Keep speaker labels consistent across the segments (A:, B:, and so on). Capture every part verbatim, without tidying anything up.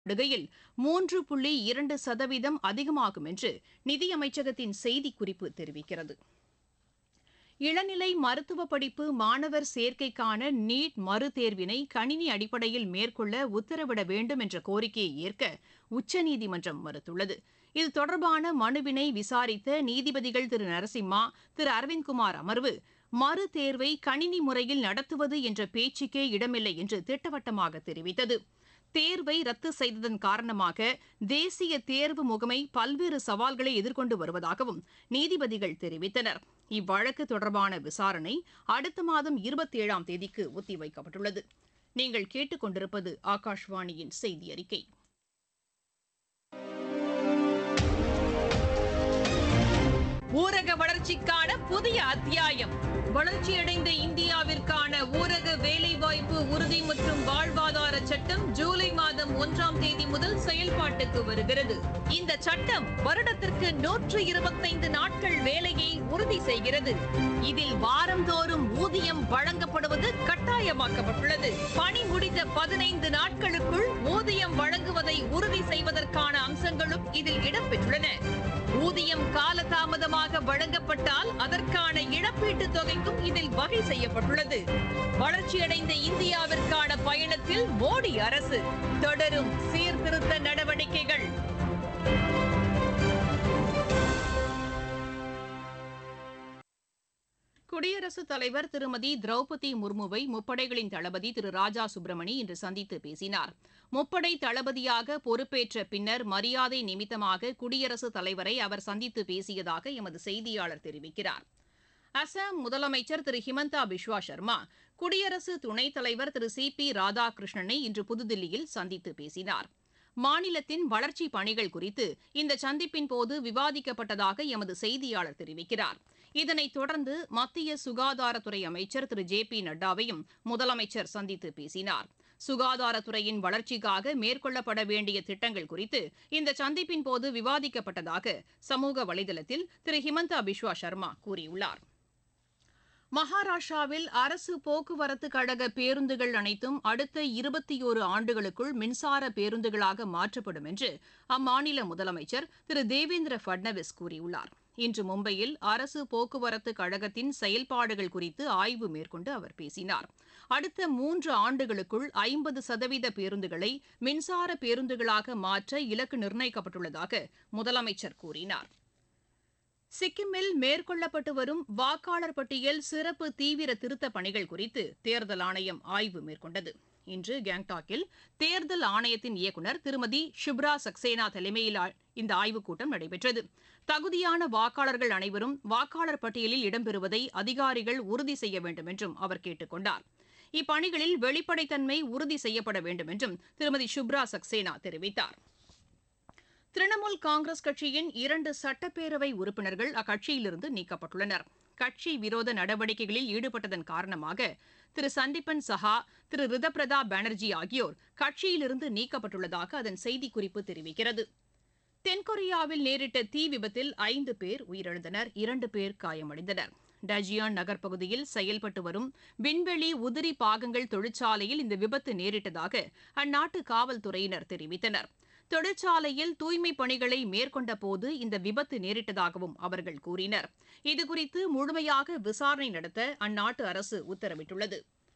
A: விடுகையில் மூன்று புள்ளி இரண்டு சதவீதம் அதிகமாகும் என்று நிதியமைச்சகத்தின் செய்திக்குறிப்பு தெரிவிக்கிறது. இளநிலை மருத்துவ படிப்பு மாணவர் சேர்க்கைக்கான நீட் மறுதேர்வினை கணினி அடிப்படையில் மேற்கொள்ள உத்தரவிட வேண்டும் என்ற கோரிக்கையை ஏற்க உச்சநீதிமன்றம் மறுத்துள்ளது. இது தொடர்பான மனுவினை விசாரித்த நீதிபதிகள் திரு நரசிம்மா, திரு அரவிந்த்குமார் அமர்வு மறு தேர்வை கணினி முறையில் நடத்துவது என்ற பேச்சுக்கே இடமில்லை என்று திட்டவட்டமாக தெரிவித்தது. தேர்வை ரத்து செய்ததன் காரணமாக தேசிய தேர்வு முகமை பல்வேறு சவால்களை எதிர்கொண்டு வருவதாகவும் நீதிபதிகள் தெரிவித்தனர். இவ்வழக்கு தொடர்பான விசாரணை அடுத்த மாதம் இருபத்தி ஏழாம் தேதிக்கு ஒத்திவைக்கப்பட்டுள்ளது. நீங்கள் கேட்டுக்கொண்டிருப்பது ஆகாஷ்வாணியின் செய்தி அறிக்கை. ஊரக வளர்ச்சிக்கான புதிய அத்தியாயம். வளர்ச்சியடைந்த இந்தியாவிற்கான ஊரக வேலைவாய்ப்பு உறுதி மற்றும் வாழ்வாதார சட்டம் ஜூலை மாதம் ஒன்றாம் தேதி முதல் செயல்பாட்டுக்கு வருகிறது. இந்த சட்டம் வருடத்திற்கு நூற்று இருபத்தைந்து நாட்கள் வேலையை உறுதி செய்கிறது. இதில் வாரந்தோறும் ஊதியம் வழங்கப்படுவது கட்டாயமாக்கப்பட்டுள்ளது. பணி முடிந்த பதினைந்து நாட்களுக்குள் ஊதியம் வழங்குவதை உறுதி செய்வதற்கான அம்சங்களும் இதில் இடம்பெற்றுள்ளன. ஊதியம் காலதாமதமாக வழங்கப்பட்டால் அதற்கான இழப்பீட்டுத் தொகைக்கும் இதில் வகை செய்யப்பட்டுள்ளது. வளர்ச்சியடைந்த இந்தியாவிற்கான பயணத்தில் மோடி அரசு தொடரும் சீர்திருத்த நடவடிக்கைகள். குடியரசுத் தலைவர் திருமதி திரௌபதி முர்முவை முப்படைகளின் தளபதி திரு ராஜா சுப்பிரமணி இன்று சந்தித்து பேசினார். முப்படை தளபதியாக பொறுப்பேற்ற பின்னர் மரியாதை நிமித்தமாக குடியரசுத் தலைவரை அவர் சந்தித்து பேசியதாக எமது செய்தியாளர் தெரிவிக்கிறார். அசாம் முதலமைச்சர் திரு ஹிமந்தா பிஸ்வா சர்மா குடியரசு துணைத் தலைவர் திரு சி பி ராதாகிருஷ்ணனை இன்று புதுதில்லியில் சந்தித்து பேசினார். மாநிலத்தின் வளர்ச்சி பணிகள் குறித்து இந்த சந்திப்பின் போது விவாதிக்கப்பட்டதாக எமது செய்தியாளர் தெரிவிக்கிறார். இதனைத் தொடர்ந்து மத்திய சுகாதாரத்துறை அமைச்சர் திரு ஜே பி நட்டாவையும் முதலமைச்சர் சந்தித்து பேசினார். சுகாதாரத்துறையின் வளர்ச்சிக்காக மேற்கொள்ளப்பட வேண்டிய திட்டங்கள் குறித்து இந்த சந்திப்பின் போது விவாதிக்கப்பட்டதாக சமூக வலைதளத்தில் திரு ஹிமந்தா பிஸ்வா சர்மா கூறியுள்ளார். மகாராஷ்டிராவில் அரசு போக்குவரத்து கழக பேருந்துகள் அனைத்தும் அடுத்த இருபத்தி ஓரு ஆண்டுகளுக்குள் மின்சார பேருந்துகளாக மாற்றப்படும் என்று அம்மாநில முதலமைச்சர் திரு தேவேந்திர பட்னவிஸ் கூறியுள்ளார். இன்று மும்பையில் அரசு போக்குவரத்து கழகத்தின் செயல்பாடுகள் குறித்து ஆய்வு மேற்கொண்டு அவர் பேசினார். அடுத்த மூன்று ஆண்டுகளுக்குள் ஐம்பது சதவீத பேருந்துகளை மின்சார பேருந்துகளாக மாற்ற இலக்கு நிர்ணயிக்கப்பட்டுள்ளதாக முதலமைச்சர் கூறினார். சிக்கிமில் மேற்கொள்ளப்பட்டு வரும் வாக்காளர் பட்டியல் சிறப்பு தீவிர திருத்தப் பணிகள் குறித்து தேர்தல் ஆணையம் ஆய்வு மேற்கொண்டது. இன்று கேங்டாக்கில் தேர்தல் ஆணையத்தின் இயக்குநர் திருமதி ஷிப்ரா சக்சேனா தலைமையில் இந்த ஆய்வுக் கூட்டம் நடைபெற்றது. தகுதியான வாக்காளர்கள் அனைவரும் வாக்காளர் பட்டியலில் இடம்பெறுவதை அதிகாரிகள் உறுதி செய்ய வேண்டும் என்றும் அவர் கேட்டுக் கொண்டார். இப்பணிகளில் வெளிப்படைத்தன்மை உறுதி செய்யப்பட வேண்டும் என்றும் திருமதி ஷிப்ரா சக்சேனா தெரிவித்தார். திரிணாமுல் காங்கிரஸ் கட்சியின் இரண்டு சட்டப்பேரவை உறுப்பினர்கள் அக்கட்சியிலிருந்து நீக்கப்பட்டுள்ளனர். கட்சி விரோத நடவடிக்கைகளில் ஈடுபட்டதன் காரணமாக திரு சந்தீபன் சஹா, திரு ரிதபிரதா பானர்ஜி ஆகியோர் கட்சியிலிருந்து நீக்கப்பட்டுள்ளதாக அதன் செய்திக்குறிப்பு தெரிவிக்கிறது. தென்கொரியாவில் நேரிட்ட தீ விபத்தில் ஐந்து பேர் உயிரிழந்தனர், இரண்டு பேர் காயமடைந்தனர். டஜியான் நகர் பகுதியில் செயல்பட்டு வரும் விண்வெளி உதிரி பாகங்கள் தொழிற்சாலையில் இந்த விபத்து நேரிட்டதாக அந்நாட்டு காவல்துறையினர் தெரிவித்தனர். தொழிற்சாலையில் தூய்மைப் பணிகளை மேற்கொண்ட போது இந்த விபத்து நேரிட்டதாகவும் அவர்கள் கூறினர். இதுகுறித்து முழுமையாக விசாரணை நடத்த அந்நாட்டு அரசு உத்தரவிட்டுள்ளது.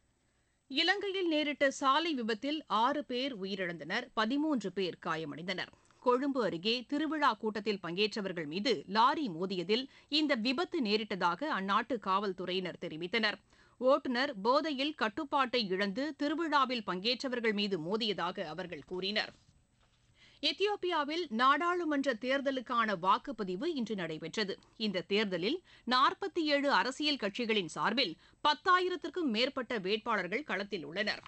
A: இலங்கையில் நேரிட்ட சாலை விபத்தில் ஆறு பேர் உயிரிழந்தனர், பதிமூன்று பேர் காயமடைந்தனர். கொழும்பு அருகே திருவிழா கூட்டத்தில் பங்கேற்றவர்கள் மீது லாரி மோதியதில் இந்த விபத்து நேரிட்டதாக அந்நாட்டு காவல்துறையினர் தெரிவித்தனர். ஓட்டுநர் போதையில் கட்டுப்பாட்டை இழந்து திருவிழாவில் பங்கேற்றவர்கள் மீது மோதியதாக அவர்கள் கூறினர். எத்தியோப்பியாவில் நாடாளுமன்ற தேர்தலுக்கான வாக்குப்பதிவு இன்று நடைபெற்றது. இந்த தேர்தலில் நாற்பத்தி ஏழு அரசியல் கட்சிகளின் சார்பில் பத்தாயிரத்திற்கும் மேற்பட்ட வேட்பாளர்கள் களத்தில் உள்ளனர்.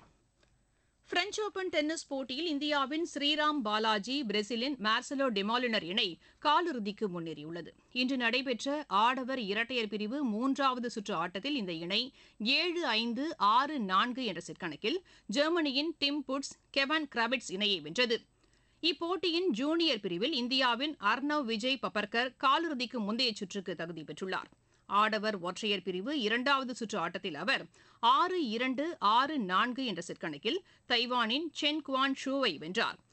A: பிரெஞ்ச் ஓபன் டென்னிஸ் போட்டியில் இந்தியாவின் ஸ்ரீராம் பாலாஜி பிரேசிலின் மார்செலோ டெமாலினர் இணை காலிறுதிக்கு முன்னேறியுள்ளது. இன்று நடைபெற்ற ஆடவர் இரட்டையர் பிரிவு மூன்றாவது சுற்று ஆட்டத்தில் இந்த இணை ஏழு ஐந்து ஆறு நான்கு என்ற செட் கணக்கில் ஜெர்மனியின் டிம் புட்ஸ் கெவன் கிராபிட்ஸ் இணையை வென்றது. இப்போட்டியின் ஜூனியர் பிரிவில் இந்தியாவின் அர்ணவ் விஜய் பப்பர்கர் காலிறுதிக்கு முந்தைய சுற்றுக்கு தகுதி பெற்றுள்ளார். ஆடவர் ஒற்றையர் பிரிவு இரண்டாவது சுற்று ஆட்டத்தில் அவர் ஆறு இரண்டு ஆறு நான்கு என்ற செட் கணக்கில் தைவானின் சென் குவான் ஷூவை வென்றார்.